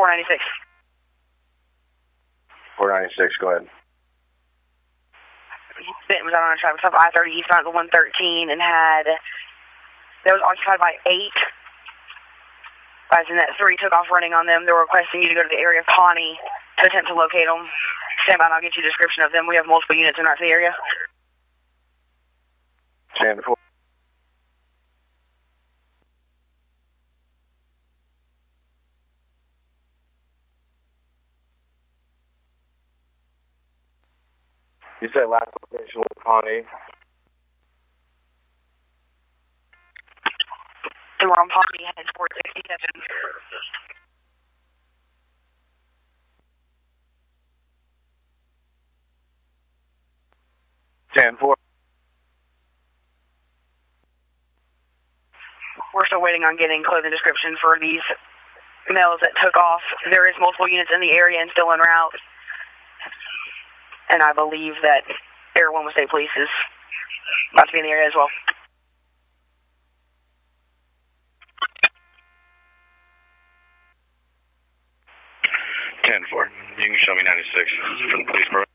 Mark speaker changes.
Speaker 1: 496.
Speaker 2: 496, go ahead.
Speaker 1: Benton was out on a traffic stop I-30 eastbound at the 113 and that was occupied by 8. Guys in that 3 took off running on them. They were requesting you to go to the area of Pawnee to attempt to locate them. Stand by and I'll get you a description of them. We have multiple units in the area.
Speaker 2: Stand for. You said last location was Pawnee.
Speaker 1: And we're on Pawnee, heading towards 67.
Speaker 2: Stand for.
Speaker 1: We're still waiting on getting clothing description for these males that took off. There is multiple units in the area and still en route. And I believe that Air 1 State Police is about to be in the area as well.
Speaker 2: 10-4. You can show me 96 for the police department.